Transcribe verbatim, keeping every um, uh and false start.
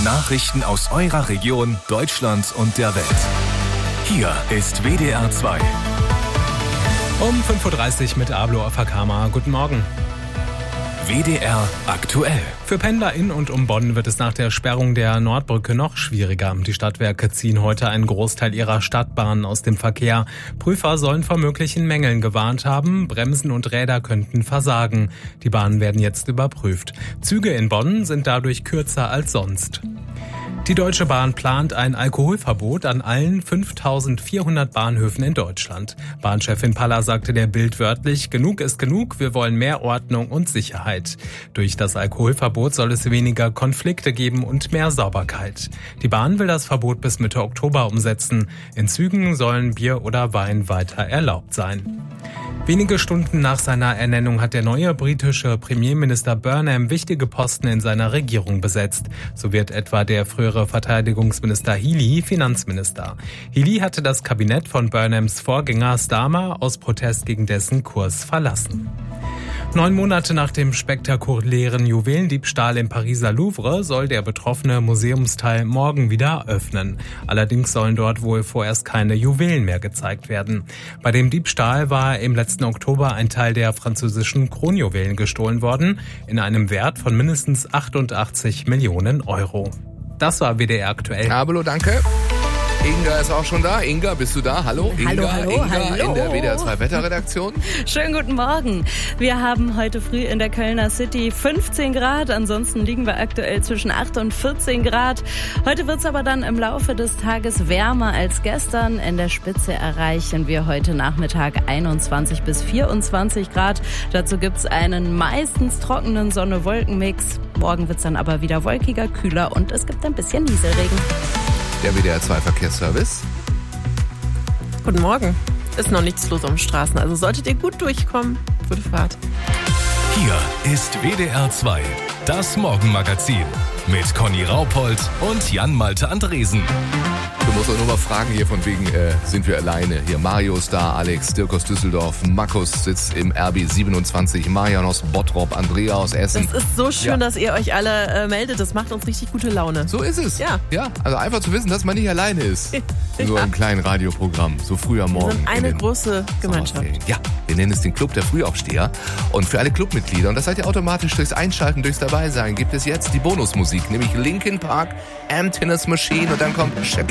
Nachrichten aus eurer Region, Deutschland und der Welt. Hier ist W D R zwei. Um fünf Uhr dreißig mit Ablo Afakama. Guten Morgen. W D R aktuell. Für Pendler in und um Bonn wird es nach der Sperrung der Nordbrücke noch schwieriger. Die Stadtwerke ziehen heute einen Großteil ihrer Stadtbahnen aus dem Verkehr. Prüfer sollen vor möglichen Mängeln gewarnt haben. Bremsen und Räder könnten versagen. Die Bahnen werden jetzt überprüft. Züge in Bonn sind dadurch kürzer als sonst. Die Deutsche Bahn plant ein Alkoholverbot an allen fünftausendvierhundert Bahnhöfen in Deutschland. Bahnchefin Paller sagte der Bild wörtlich, genug ist genug, wir wollen mehr Ordnung und Sicherheit. Durch das Alkoholverbot soll es weniger Konflikte geben und mehr Sauberkeit. Die Bahn will das Verbot bis Mitte Oktober umsetzen. In Zügen sollen Bier oder Wein weiter erlaubt sein. Wenige Stunden nach seiner Ernennung hat der neue britische Premierminister Burnham wichtige Posten in seiner Regierung besetzt. So wird etwa der frühere Verteidigungsminister Healey Finanzminister. Healey hatte das Kabinett von Burnhams Vorgänger Starmer aus Protest gegen dessen Kurs verlassen. Neun Monate nach dem spektakulären Juwelendiebstahl im Pariser Louvre soll der betroffene Museumsteil morgen wieder öffnen. Allerdings sollen dort wohl vorerst keine Juwelen mehr gezeigt werden. Bei dem Diebstahl war im letzten Oktober ein Teil der französischen Kronjuwelen gestohlen worden, in einem Wert von mindestens achtundachtzig Millionen Euro. Das war W D R aktuell. Abelo, danke. Inga ist auch schon da. Inga, bist du da? Hallo, Inga. Hallo, hallo, Inga hallo. in der W D R zwei Wetterredaktion. Schönen guten Morgen. Wir haben heute früh in der Kölner City fünfzehn Grad. Ansonsten liegen wir aktuell zwischen acht und vierzehn Grad. Heute wird es aber dann im Laufe des Tages wärmer als gestern. In der Spitze erreichen wir heute Nachmittag einundzwanzig bis vierundzwanzig Grad. Dazu gibt es einen meistens trockenen Sonne-Wolken-Mix. Morgen wird es dann aber wieder wolkiger, kühler und es gibt ein bisschen Nieselregen. Der W D R zwei Verkehrsservice. Guten Morgen. Ist noch nichts los auf den Straßen, also solltet ihr gut durchkommen. Gute Fahrt. Hier ist W D R zwei, das Morgenmagazin mit Conny Raupold und Jan-Malte Andresen. Du musst auch nur mal fragen hier von wegen, äh, sind wir alleine? Hier Mario ist da, Alex, Dirk aus Düsseldorf, Markus sitzt im R B siebenundzwanzig, Marian aus Bottrop, Andrea aus Essen. Es ist so schön, ja, dass ihr euch alle äh, meldet. Das macht uns richtig gute Laune. So ist es. Ja. Ja, also einfach zu wissen, dass man nicht alleine ist. In so Ja. einem kleinen Radioprogramm, so früh am Morgen. Wir sind eine in den große Gemeinschaft. Sommerferien. Ja, wir nennen es den Club der Frühaufsteher. Und für alle Clubmitglieder, und das seid ihr automatisch durchs Einschalten, durchs Dabeisein, gibt es jetzt die Bonusmusik, nämlich Linkin Park, Emptiness Machine und dann kommt Shakira.